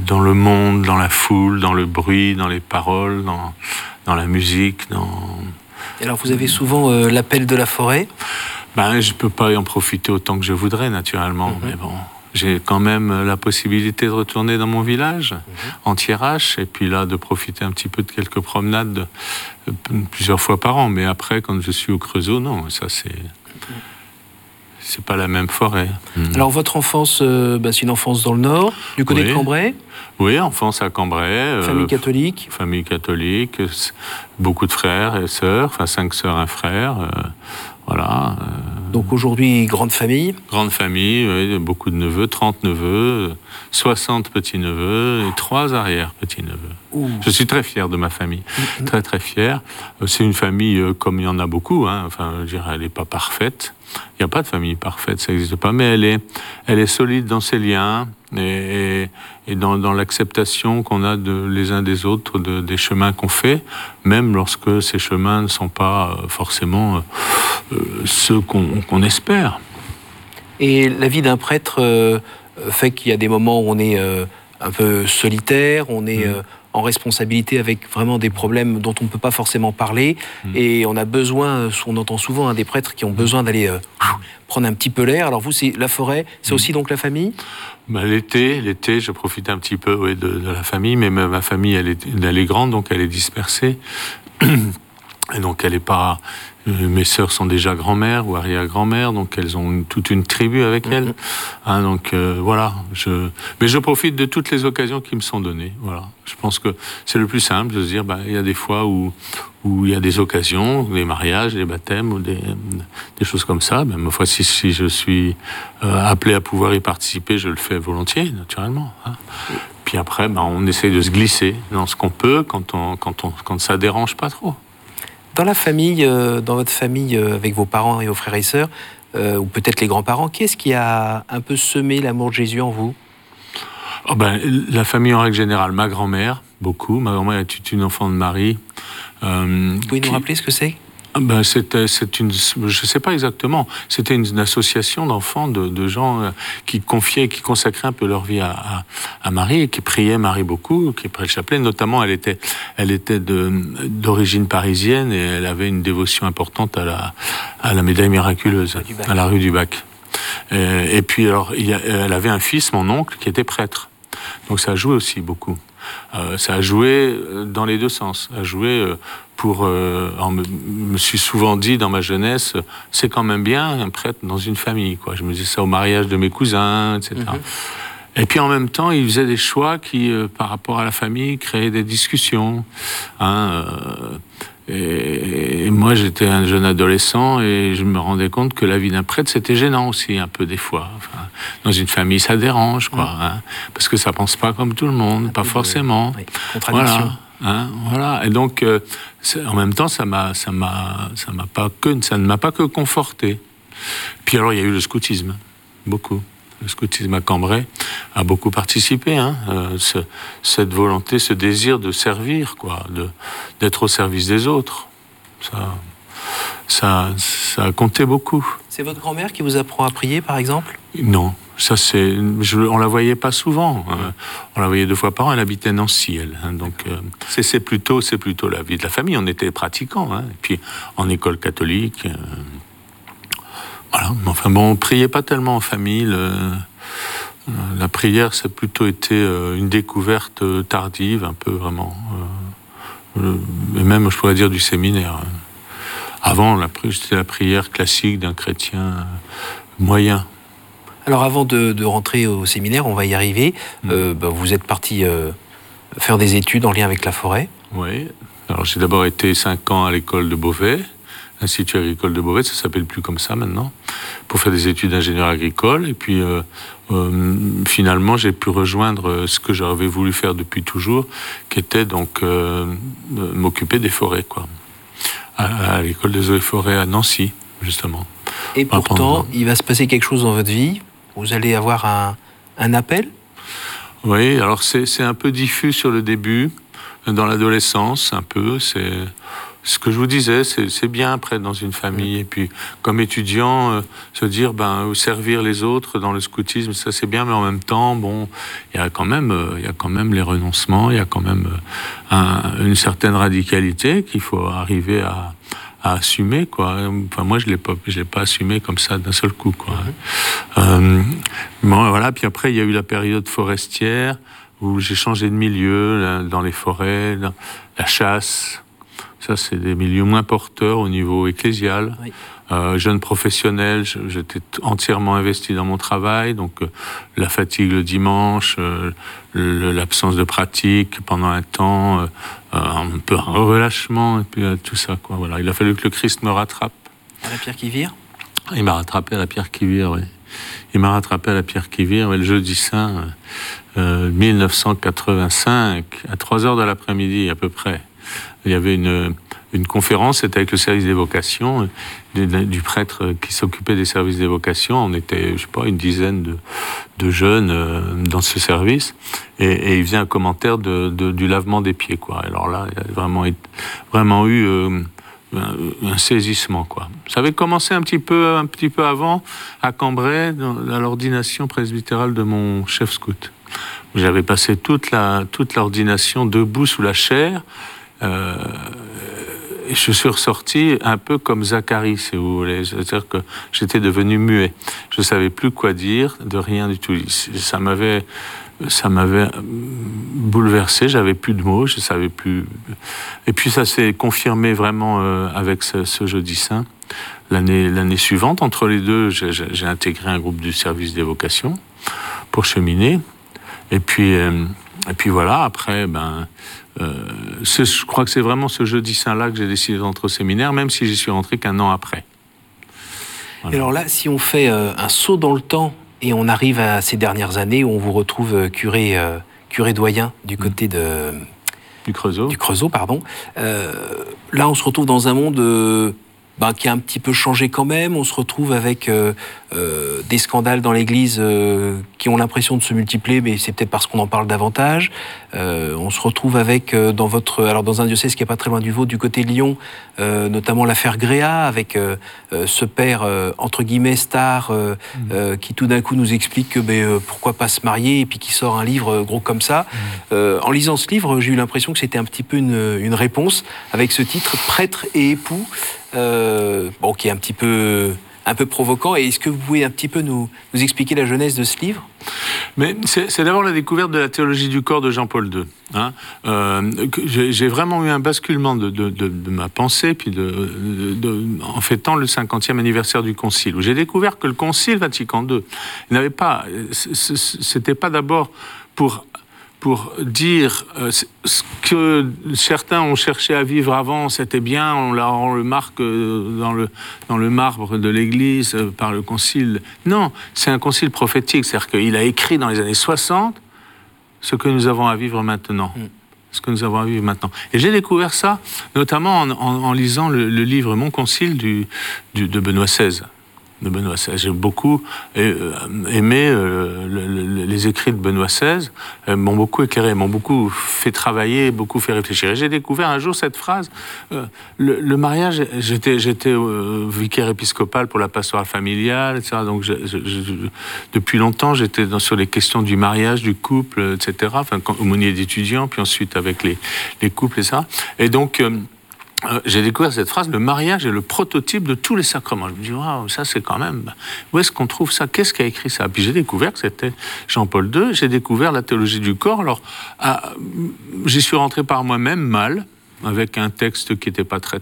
dans le monde, dans la foule, dans le bruit, dans les paroles, dans la musique. Et alors vous avez souvent l'appel de la forêt ? Je peux pas en profiter autant que je voudrais, naturellement, mais bon... J'ai quand même la possibilité de retourner dans mon village, en Thiérache, et puis là, de profiter un petit peu de quelques promenades plusieurs fois par an. Mais après, quand je suis au Creusot, non, ça c'est pas la même forêt. Alors, votre enfance, c'est une enfance dans le Nord, du côté de Cambrai ? Oui, enfance à Cambrai. Famille catholique ? Famille catholique, beaucoup de frères et sœurs, 5 sœurs, 1 frère, voilà. Donc aujourd'hui, grande famille ? Grande famille, oui, beaucoup de neveux, 30 neveux, 60 petits-neveux et 3 arrière-petits-neveux. Ouh. Je suis très fier de ma famille, très très fier. C'est une famille comme il y en a beaucoup, elle n'est pas parfaite. Il n'y a pas de famille parfaite, ça n'existe pas, mais elle est solide dans ses liens et dans l'acceptation qu'on a les uns des autres, des chemins qu'on fait, même lorsque ces chemins ne sont pas forcément ceux qu'on espère. Et la vie d'un prêtre fait qu'il y a des moments où on est un peu solitaire, on est en responsabilité avec vraiment des problèmes dont on ne peut pas forcément parler, et on a besoin, on entend souvent des prêtres qui ont besoin d'aller prendre un petit peu l'air. Alors vous, c'est la forêt, c'est aussi donc la famille ? L'été, je profite un petit peu de la famille, mais ma famille, elle est grande, donc elle est dispersée. Et donc elle est pas... Mes sœurs sont déjà grand-mères ou arrière-grand-mères, donc elles ont toute une tribu avec elles. Voilà. Mais je profite de toutes les occasions qui me sont données. Voilà. Je pense que c'est le plus simple de se dire, il y a des fois où il y a des occasions, des mariages, des baptêmes ou des choses comme ça. Ma foi, si je suis appelé à pouvoir y participer, je le fais volontiers, naturellement. Puis après, on essaye de se glisser dans ce qu'on peut quand ça dérange pas trop. Dans la famille, dans votre famille, avec vos parents et vos frères et sœurs, ou peut-être les grands-parents, qui est-ce qui a un peu semé l'amour de Jésus en vous ? La famille en règle générale, ma grand-mère, beaucoup. Ma grand-mère est une enfant de Marie. Vous pouvez nous rappeler ce que c'est ? Je sais pas exactement. C'était une association d'enfants, de gens qui consacraient un peu leur vie à Marie et qui priaient Marie beaucoup, qui priaient le chapelet. Notamment, elle était d'origine parisienne et elle avait une dévotion importante à la médaille miraculeuse, à la rue du Bac. Et puis alors, elle avait un fils, mon oncle, qui était prêtre. Donc ça a joué aussi beaucoup. Ça a joué dans les deux sens. Ça a joué me suis souvent dit dans ma jeunesse, c'est quand même bien un prêtre dans une famille, quoi. Je me disais ça au mariage de mes cousins, etc. Et puis en même temps, il faisait des choix qui, par rapport à la famille, créaient des discussions. Et moi, j'étais un jeune adolescent et je me rendais compte que la vie d'un prêtre, c'était gênant aussi, un peu des fois. Dans une famille, ça dérange, quoi. Parce que ça pense pas comme tout le monde, pas forcément. Contradiction. Voilà. Et donc, en même temps, ça ne m'a pas que conforté. Puis alors, il y a eu le scoutisme, beaucoup. Le scoutisme à Cambrai a beaucoup participé. Cette volonté, ce désir de servir, quoi, d'être au service des autres. Ça a compté beaucoup. C'est votre grand-mère qui vous apprend à prier, par exemple ? Non. On la voyait pas souvent. On la voyait 2 fois par an. Elle habitait Nancy, elle. Donc, c'est plutôt la vie de la famille. On était pratiquants. Et puis, en école catholique. Voilà. Enfin bon, on priait pas tellement en famille. La prière, ça a plutôt été une découverte tardive, un peu vraiment. Et même, je pourrais dire, du séminaire. Avant, c'était la prière classique d'un chrétien moyen. Alors avant de rentrer au séminaire, on va y arriver. Vous êtes parti faire des études en lien avec la forêt. Oui. Alors j'ai d'abord été 5 ans à l'école de Beauvais, l'Institut agricole de Beauvais, ça s'appelle plus comme ça maintenant, pour faire des études d'ingénieur agricole. Et puis finalement, j'ai pu rejoindre ce que j'avais voulu faire depuis toujours, qui était donc m'occuper des forêts, quoi. À l'école des eaux et forêts à Nancy, justement. Et pourtant, il va se passer quelque chose dans votre vie. Vous allez avoir un appel ? Oui, alors c'est un peu diffus sur le début, dans l'adolescence, un peu. ce que je vous disais, c'est bien après dans une famille. Et puis, comme étudiant, se dire, servir les autres dans le scoutisme, ça c'est bien, mais en même temps, bon, il y a quand même les renoncements, il y a quand même une certaine radicalité qu'il faut arriver à assumer, quoi. Enfin, moi, je l'ai pas assumé comme ça d'un seul coup, quoi. Bon, voilà. Puis après, il y a eu la période forestière où j'ai changé de milieu, là, dans les forêts, dans la chasse. Ça, c'est des milieux moins porteurs au niveau ecclésial. Oui. Jeune professionnel, j'étais entièrement investi dans mon travail, donc la fatigue le dimanche, l'absence de pratique pendant un temps, un peu un relâchement, et puis tout ça, quoi. Voilà. Il a fallu que le Christ me rattrape. À la pierre qui vire ? Il m'a rattrapé à la pierre qui vire, oui. Il m'a rattrapé à la pierre qui vire, le jeudi saint 1985, à 3h de l'après-midi à peu près. Il y avait une conférence, c'était avec le service des vocations, du prêtre qui s'occupait des services des vocations. On était, je sais pas, une dizaine de jeunes dans ce service, et il faisait un commentaire du lavement des pieds, quoi. Alors là, il y a vraiment eu un saisissement, quoi. Ça avait commencé un petit peu avant, à Cambrai, à l'ordination presbytérale de mon chef scout. J'avais passé toute l'ordination debout sous la chaire. Et je suis ressorti un peu comme Zacharie, si vous voulez. C'est-à-dire que j'étais devenu muet. Je ne savais plus quoi dire, de rien du tout. Ça m'avait bouleversé, j'avais plus de mots, je savais plus. Et puis ça s'est confirmé vraiment avec ce jeudi saint. L'année suivante, entre les deux, j'ai intégré un groupe du service des vocations pour cheminer. Et puis voilà, après, je crois que c'est vraiment ce jeudi saint-là que j'ai décidé d'entrer au séminaire, même si j'y suis rentré qu'un an après. Voilà. Et alors là, si on fait un saut dans le temps et on arrive à ces dernières années où on vous retrouve curé doyen du côté du Creusot. Du Creusot, pardon. Là, on se retrouve dans un monde qui a un petit peu changé quand même. On se retrouve avec des scandales dans l'Église qui ont l'impression de se multiplier, mais c'est peut-être parce qu'on en parle davantage. On se retrouve avec, dans un diocèse qui n'est pas très loin du vôtre, du côté de Lyon, notamment l'affaire Gréa, avec ce père, entre guillemets, star, qui tout d'un coup nous explique que pourquoi pas se marier, et puis qui sort un livre gros comme ça. En lisant ce livre, j'ai eu l'impression que c'était un petit peu une réponse, avec ce titre « Prêtre et époux », qui est un peu provoquant. Et est-ce que vous pouvez un petit peu nous expliquer la genèse de ce livre ? Mais c'est d'abord la découverte de la théologie du corps de Jean-Paul II. J'ai vraiment eu un basculement de ma pensée, puis en fêtant le 50e anniversaire du Concile, où j'ai découvert que le Concile Vatican II c'était pas d'abord pour dire ce que certains ont cherché à vivre avant, c'était bien, on le marque dans le marbre de l'Église par le concile. Non, c'est un concile prophétique, c'est-à-dire qu'il a écrit dans les années 60 ce que nous avons à vivre maintenant. Ce que nous avons à vivre maintenant. Et j'ai découvert ça, notamment en lisant le livre Mon Concile de Benoît XVI. J'ai beaucoup aimé les écrits de Benoît XVI, m'ont beaucoup éclairé, m'ont beaucoup fait travailler, beaucoup fait réfléchir. Et j'ai découvert un jour cette phrase, le mariage, j'étais vicaire épiscopal pour la pastorale familiale, etc. Donc depuis longtemps, j'étais sur les questions du mariage, du couple, etc. Enfin, aumônier d'étudiants, puis ensuite avec les couples et ça. Et donc j'ai découvert cette phrase, le mariage est le prototype de tous les sacrements. Je me dis, waouh, ça c'est quand même... Où est-ce qu'on trouve ça ? Qu'est-ce qui a écrit ça ? Puis j'ai découvert que c'était Jean-Paul II, j'ai découvert la théologie du corps. Alors, j'y suis rentré par moi-même mal, avec un texte qui n'était pas très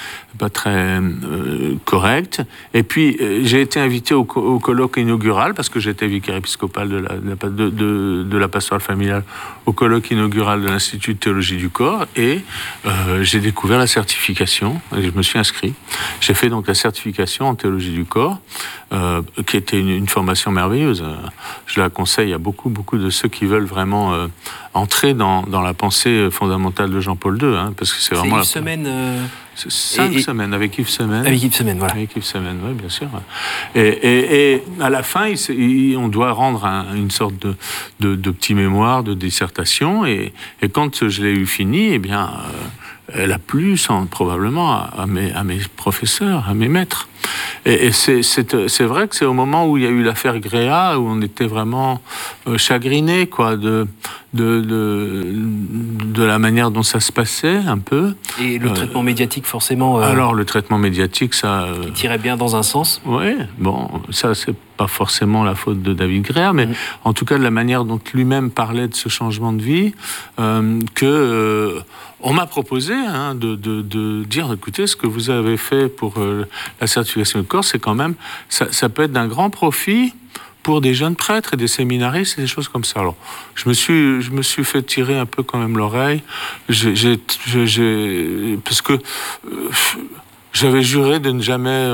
correct. Et puis, j'ai été invité au colloque inaugural, parce que j'étais vicaire épiscopal de la pastorale familiale, au colloque inaugural de l'Institut de théologie du corps, et j'ai découvert la certification, et je me suis inscrit. J'ai fait donc la certification en théologie du corps, qui était une formation merveilleuse. Je la conseille à beaucoup de ceux qui veulent vraiment entrer dans la pensée fondamentale de Jean-Paul II, parce que c'est vraiment une semaine 5 semaines avec Yves Semaine. Avec Yves Semaine, voilà. Avec Yves Semaine, oui, bien sûr. Et à la fin, on doit rendre une sorte de petit mémoire, de dissertation. Et quand je l'ai eu fini, eh bien, elle a plu probablement à mes professeurs, à mes maîtres. Et c'est vrai que c'est au moment où il y a eu l'affaire Gréa, où on était vraiment chagrinés, quoi, de la manière dont ça se passait, un peu. Et le traitement médiatique, forcément... Alors, le traitement médiatique, ça... qui tirait bien dans un sens. Oui, bon, ça, c'est pas forcément la faute de David Gréa, mais en tout cas, de la manière dont lui-même parlait de ce changement de vie, on m'a proposé de dire, écoutez, ce que vous avez fait pour la certification de corps, c'est quand même, ça peut être d'un grand profit pour des jeunes prêtres et des séminaristes et des choses comme ça. Alors, je me suis fait tirer un peu quand même l'oreille, parce que j'avais juré de ne jamais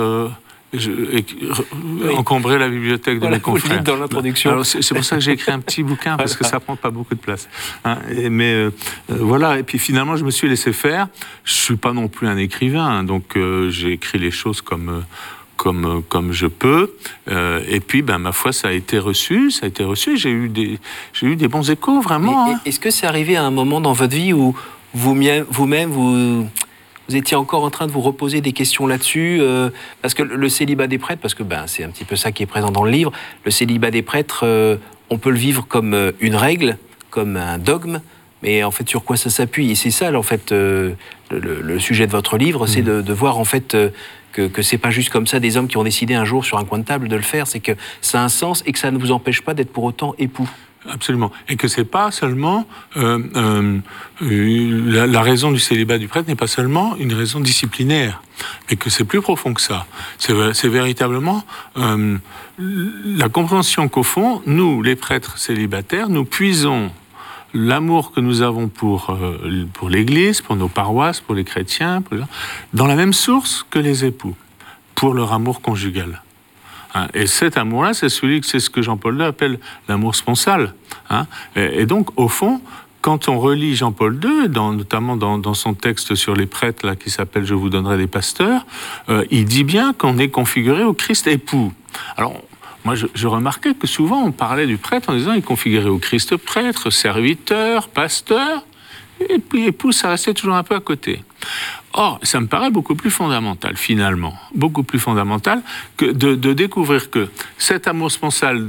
encombrer la bibliothèque de mes confrères. Vous le dites dans l'introduction. Alors, c'est pour ça que j'ai écrit un petit bouquin, parce que ça prend pas beaucoup de place. Mais voilà, et puis finalement, je me suis laissé faire. Je suis pas non plus un écrivain, donc j'ai écrit les choses comme je peux, et puis ma foi, ça a été reçu, j'ai eu des bons échos, vraiment. Est-ce que c'est arrivé à un moment dans votre vie où vous-même, vous étiez encore en train de vous reposer des questions là-dessus, parce que le célibat des prêtres, parce que c'est un petit peu ça qui est présent dans le livre, le célibat des prêtres, on peut le vivre comme une règle, comme un dogme, mais en fait, sur quoi ça s'appuie? Et c'est ça, en fait, le sujet de votre livre, c'est de voir, en fait, que c'est pas juste comme ça des hommes qui ont décidé un jour sur un coin de table de le faire, c'est que ça a un sens et que ça ne vous empêche pas d'être pour autant époux. Absolument. Et que c'est pas seulement la raison du célibat du prêtre n'est pas seulement une raison disciplinaire, mais que c'est plus profond que ça. C'est véritablement la compréhension qu'au fond, nous, les prêtres célibataires, nous puisons l'amour que nous avons pour l'Église, pour nos paroisses, pour les chrétiens, dans la même source que les époux, pour leur amour conjugal. Et cet amour-là, c'est ce que Jean-Paul II appelle l'amour sponsal. Et donc, au fond, quand on relit Jean-Paul II, notamment dans son texte sur les prêtres, là, qui s'appelle « Je vous donnerai des pasteurs », il dit bien qu'on est configuré au Christ époux. Alors, moi, je remarquais que souvent, on parlait du prêtre en disant « il est configuré au Christ prêtre, serviteur, pasteur », et puis époux, ça restait toujours un peu à côté. Or, ça me paraît beaucoup plus fondamental, finalement, beaucoup plus fondamental que de découvrir que cet amour sponsal,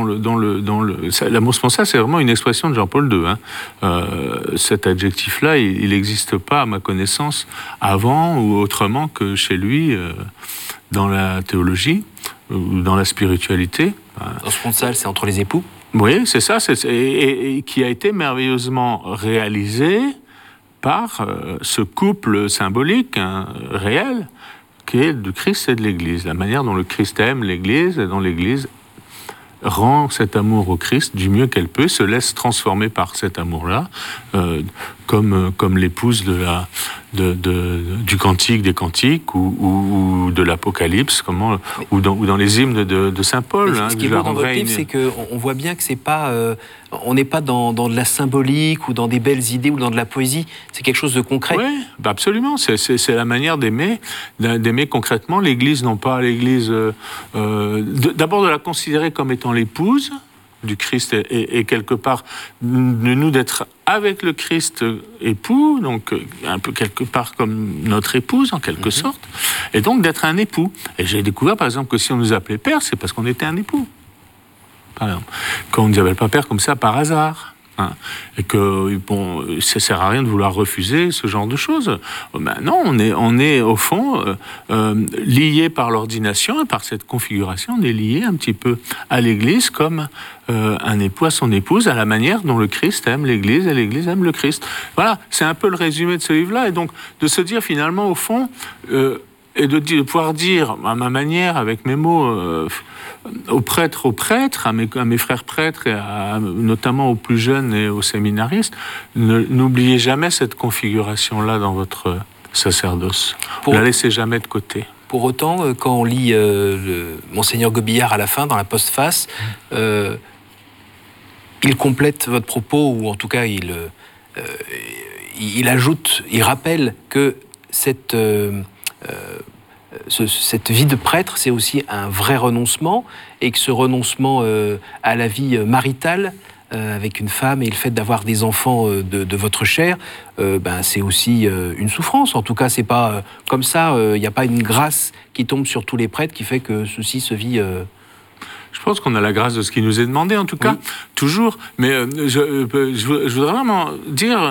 l'amour sponsal, c'est vraiment une expression de Jean-Paul II. Cet adjectif-là, il n'existe pas, à ma connaissance, avant ou autrement que chez lui, dans la théologie ou dans la spiritualité. Sponsal, c'est entre les époux? Oui, c'est ça, et qui a été merveilleusement réalisé par ce couple symbolique, réel, qui est du Christ et de l'Église. La manière dont le Christ aime l'Église et dont l'Église rend cet amour au Christ du mieux qu'elle peut, se laisse transformer par cet amour-là, comme l'épouse du Cantique des Cantiques ou de l'Apocalypse, ou dans les hymnes de saint Paul. Ce qui est beau dans votre livre, c'est qu'on voit bien que c'est pas, on n'est pas dans de la symbolique ou dans des belles idées ou dans de la poésie. C'est quelque chose de concret. Oui, absolument. C'est la manière d'aimer concrètement l'Église, non pas l'Église. D'abord de la considérer comme étant l'épouse du Christ et quelque part nous d'être avec le Christ époux, donc un peu quelque part comme notre épouse en quelque sorte, et donc d'être un époux. Et j'ai découvert par exemple que si on nous appelait père, c'est parce qu'on était un époux. Par exemple, qu'on ne nous appelle pas père comme ça par hasard. Et que ça sert à rien de vouloir refuser ce genre de choses. Non, on est au fond lié par l'ordination et par cette configuration, on est lié un petit peu à l'Église comme un époux à son épouse, à la manière dont le Christ aime l'Église et l'Église aime le Christ. Voilà, c'est un peu le résumé de ce livre-là. Et donc de se dire finalement au fond et de pouvoir dire à ma manière, avec mes mots, aux prêtres, à mes frères prêtres, et notamment aux plus jeunes et aux séminaristes, n'oubliez jamais cette configuration-là dans votre sacerdoce. Ne la laissez jamais de côté. Pour autant, quand on lit Monseigneur Gobillard à la fin, dans la postface, il complète votre propos, ou en tout cas, il ajoute, il rappelle que cette vie de prêtre, c'est aussi un vrai renoncement, et que ce renoncement à la vie maritale avec une femme et le fait d'avoir des enfants de votre chair, c'est aussi une souffrance. En tout cas, c'est pas comme ça. Il n'y a pas une grâce qui tombe sur tous les prêtres qui fait que ceci se vit. Je pense qu'on a la grâce de ce qui nous est demandé, en tout cas, toujours. Mais je voudrais vraiment dire